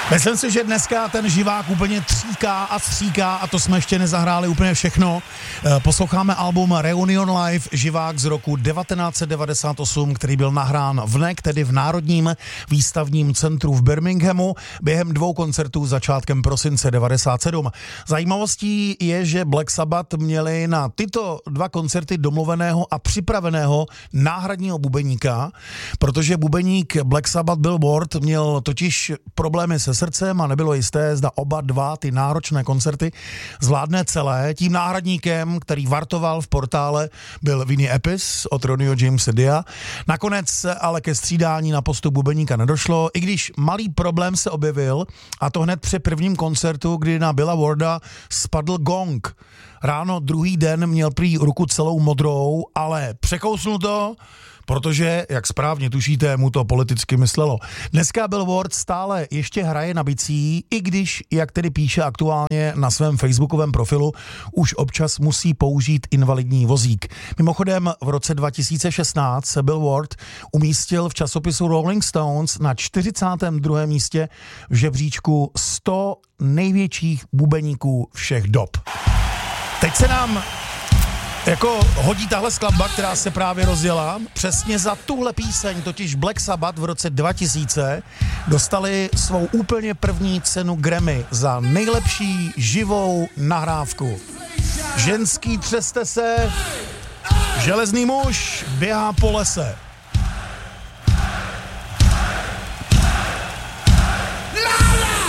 Myslím si, že dneska ten živák úplně tříká a stříká a to jsme ještě nezahráli úplně všechno. Posloucháme album Reunion Live, živák z roku 1998, který byl nahrán v NEC, tedy v Národním výstavním centru v Birminghamu, během 2 koncertů začátkem prosince 97. Zajímavostí je, že Black Sabbath měli na tyto 2 koncerty domluveného a připraveného náhradního bubeníka, protože bubeník Black Sabbath Bill Ward měl totiž problémy se srdcem a nebylo jisté, zda oba 2 ty náročné koncerty zvládne celé. Tím náhradníkem, který vartoval v portále, byl Vinnie Appice od Ronnieho Jamesa Dia. Nakonec ale ke střídání na postu bubeníka nedošlo, i když malý problém se objevil, a to hned při prvním koncertu, kdy na Billa Warda spadl gong. Ráno druhý den měl prý ruku celou modrou, ale překousnul to, protože, jak správně tušíte, mu to politicky myslelo. Dneska Bill Ward stále ještě hraje na bicí, i když, jak tedy píše aktuálně na svém facebookovém profilu, už občas musí použít invalidní vozík. Mimochodem v roce 2016 se Bill Ward umístil v časopisu Rolling Stones na 42. místě v žebříčku 100 největších bubeníků všech dob. Teď se nám hodí tahle skladba, která se právě rozjela. Přesně za tuhle píseň, totiž Black Sabbath v roce 2000 dostali svou úplně první cenu Grammy za nejlepší živou nahrávku. Ženský třeste se, železný muž běhá po lese.